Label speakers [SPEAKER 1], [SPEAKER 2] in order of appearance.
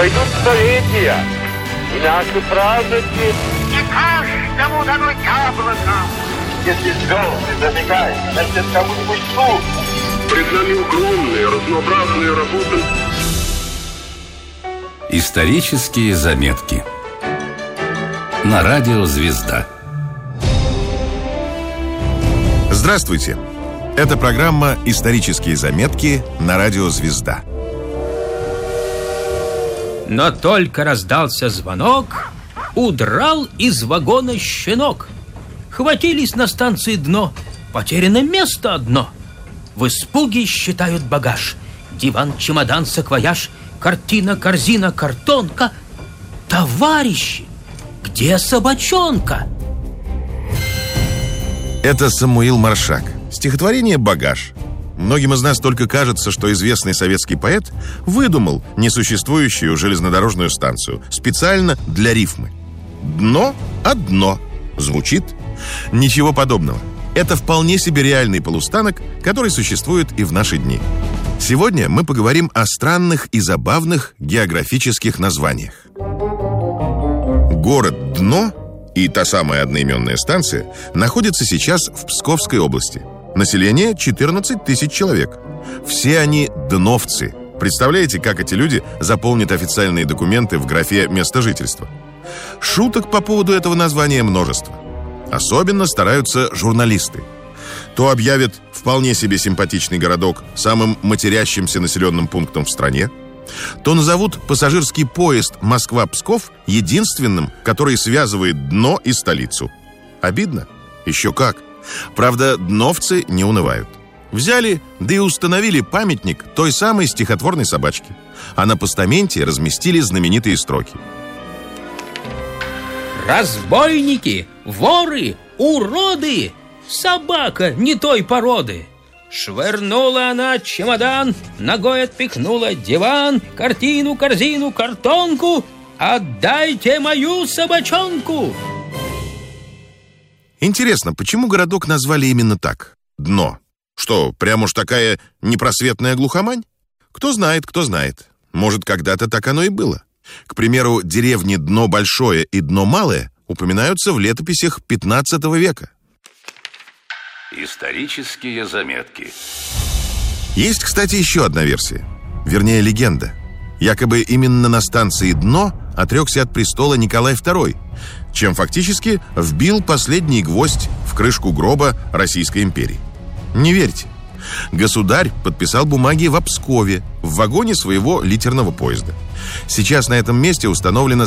[SPEAKER 1] Пройдут столетия, и наши праздники...
[SPEAKER 2] Не каждому дано яблоко.
[SPEAKER 3] Если звезды зажигают, значит, кому-нибудь трудно.
[SPEAKER 1] Пред нами огромные, разнообразные работы.
[SPEAKER 4] Исторические заметки на радио «Звезда».
[SPEAKER 5] Здравствуйте! Это программа «Исторические заметки» на радио «Звезда».
[SPEAKER 6] Но только раздался звонок, удрал из вагона щенок. Хватились на станции дно, потеряно место одно. В испуге считают багаж: диван, чемодан, саквояж, картина, корзина, картонка. Товарищи, где собачонка?
[SPEAKER 5] Это Самуил Маршак. Стихотворение «Багаж». Многим из нас только кажется, что известный советский поэт выдумал несуществующую железнодорожную станцию специально для рифмы. Дно одно. Звучит? Ничего подобного. Это вполне себе реальный полустанок, который существует и в наши дни. Сегодня мы поговорим о странных и забавных географических названиях. Город Дно и та самая одноименная станция находятся сейчас в Псковской области. Население 14 тысяч человек. Все они дновцы. Представляете, как эти люди заполнят официальные документы в графе «Место жительства»? Шуток по поводу этого названия множество. Особенно стараются журналисты. То объявят вполне себе симпатичный городок самым матерящимся населенным пунктом в стране, то назовут пассажирский поезд Москва-Псков единственным, который связывает Дно и столицу. Обидно? Еще как. Правда, дновцы не унывают. Взяли, да и установили памятник той самой стихотворной собачке. А на постаменте разместили знаменитые строки:
[SPEAKER 6] разбойники, воры, уроды, собака не той породы. Швырнула она чемодан, ногой отпихнула диван, картину, корзину, картонку. Отдайте мою собачонку!
[SPEAKER 5] Интересно, почему городок назвали именно так? Дно. Что, прям уж такая непросветная глухомань? Кто знает, кто знает. Может, когда-то так оно и было. К примеру, деревни Дно Большое и Дно Малое упоминаются в летописях 15 века.
[SPEAKER 4] Исторические заметки.
[SPEAKER 5] Есть, кстати, еще одна версия. Вернее, легенда. Якобы именно на станции Дно отрекся от престола Николай II, чем фактически вбил последний гвоздь в крышку гроба Российской империи. Не верьте. Государь подписал бумаги в Пскове, в вагоне своего литерного поезда. Сейчас на этом месте установлена